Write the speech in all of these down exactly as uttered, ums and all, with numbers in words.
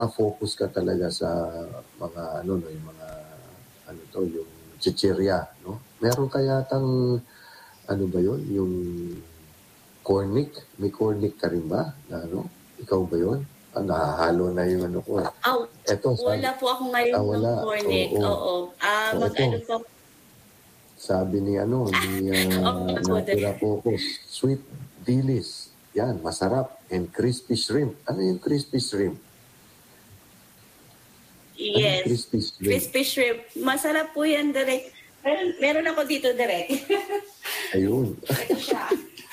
focus ka talaga sa mga ano 'no, yung mga ano 'to, yung chichirya 'no? Meron ka yatang ano ba yun, yung cornic, may cornic ka rin ba na ano, ikaw ba yun? Ah, nahahalo na yung ano ko, eh. Aw, Eto sabi wala po ako ah, ngayon ng wala, cornic, oo. oo. Ah, Oh, mag-ano eto po sabi ni ano, ni, ah, Opo, de Natira Focus, sweet dilis, 'yan masarap and crispy shrimp. Ano yung crispy shrimp? Anong Yes, crispy shrimp? crispy shrimp. Masarap po yan direk. Meron meron ako dito direk. Ayun. Ito siya.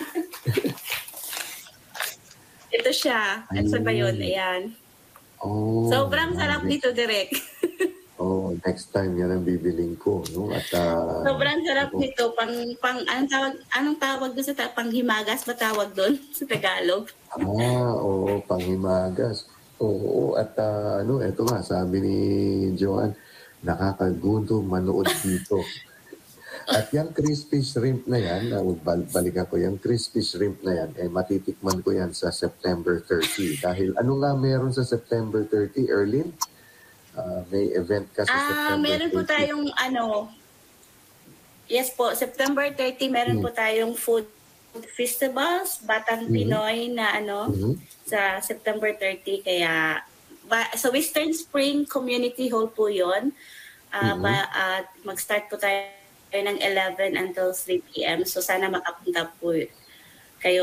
Ito siya. Eto ba yun? Ayun. Ayan. Oh, Sobrang sarap nice. nito direk. Oo, next time yan ang bibilhin ko 'no at, ah, Sobrang sarap ako nito pang pang anong tawag anong tawag dun sa ta panghimagas ba tawag dun sa Tagalog? Ah, oo, panghimagas. Oo, at, ah, ano eto nga sabi ni Joanne, nakakagutom manood dito. At yang crispy shrimp na yan, na bal balikan ko, yang crispy shrimp na yan, eh, matitikman ko yan sa September thirty. Dahil ano nga meron sa September thirty, Erlyn? Ah, may event ka sa Ah, September meron po thirty. tayong ano yes po, September thirty meron Hmm. po tayong food festivals, Batang Mhm. Pinoy na ano, Mhm. sa September thirty kaya ba sa Western Spring Community Hall po yun. Ah, Mm. ba at mag-start po tayo ng eleven until three P M. So sana makapunta po